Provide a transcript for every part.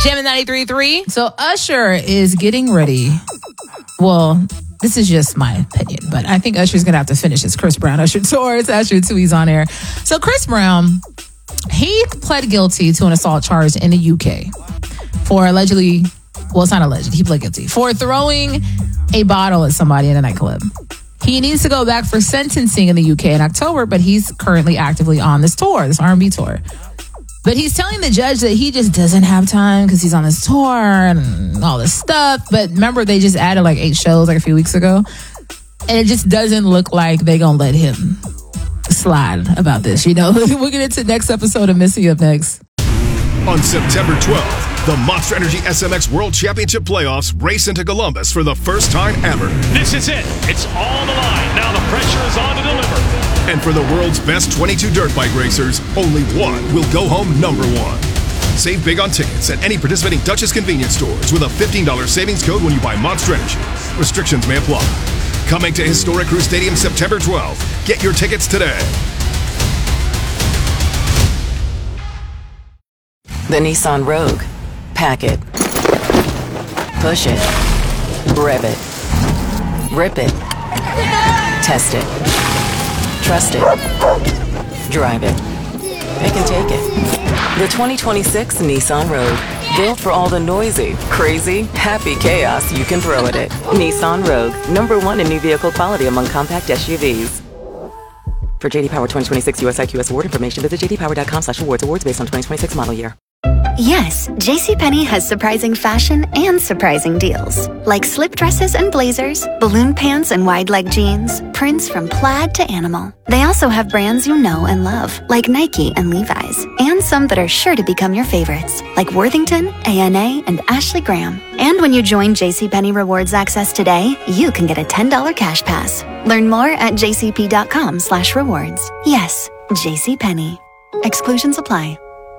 Jammin' 93.3. So Usher is getting ready. Well, this is just my opinion, but I think Usher's going to have to finish his Chris Brown Usher tour. It's Usher 2. He's on air. So Chris Brown, he pled guilty to an assault charge in the UK for allegedly, well, it's not alleged. He pled guilty for throwing a bottle at somebody in a nightclub. He needs to go back for sentencing in the UK in October, but he's currently actively on this tour, this R&B tour. But he's telling the judge that he just doesn't have time because he's on this tour and all this stuff. But remember, they just added like 8 shows like a few weeks ago. And it just doesn't look like they're going to let him slide about this, you know? We'll get into next episode of Missy up next. On September 12th, the Monster Energy SMX World Championship Playoffs race into Columbus for the first time ever. This is it. It's on the line. Now the pressure is on to deliver. And for the world's best 22 dirt bike racers, only one will go home number 1. Save big on tickets at any participating Duchess convenience stores with a $15 savings code when you buy Monster Energy. Restrictions may apply. Coming to historic Crew Stadium September 12th. Get your tickets today. The Nissan Rogue. Pack it. Push it. Rev it. Rip it. Test it. Trust it. Drive it. They can take it. The 2026 Nissan Rogue. Built for all the noisy, crazy, happy chaos you can throw at it. Nissan Rogue. #1 in new vehicle quality among compact SUVs. For JD Power 2026 US IQS award information, visit jdpower.com/awards. Awards based on 2026 model year. Yes, JCPenney has surprising fashion and surprising deals. Like slip dresses and blazers, balloon pants and wide leg jeans, prints from plaid to animal. They also have brands you know and love, like Nike and Levi's. And some that are sure to become your favorites, like Worthington, A&A, and Ashley Graham. And when you join JCPenney Rewards Access today, you can get a $10 cash pass. Learn more at jcp.com/rewards. Yes, JCPenney. Exclusions apply.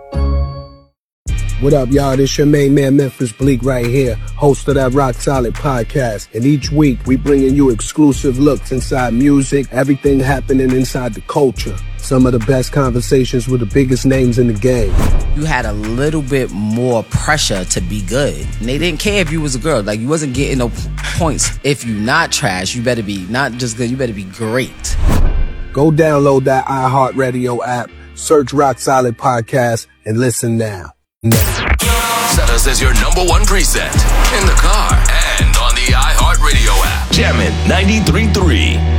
What up, y'all? This your main man, Memphis Bleak, right here, host of that Rock Solid podcast. And each week, we bringing you exclusive looks inside music, everything happening inside the culture. Some of the best conversations with the biggest names in the game. You had a little bit more pressure to be good. And they didn't care if you was a girl. Like, you wasn't getting no points. If you not trash, you better be not just good, you better be great. Go download that iHeartRadio app, search Rock Solid Podcast, and listen now. Set us as your #1 preset in the car and on the iHeartRadio app. Jammin' 93.3.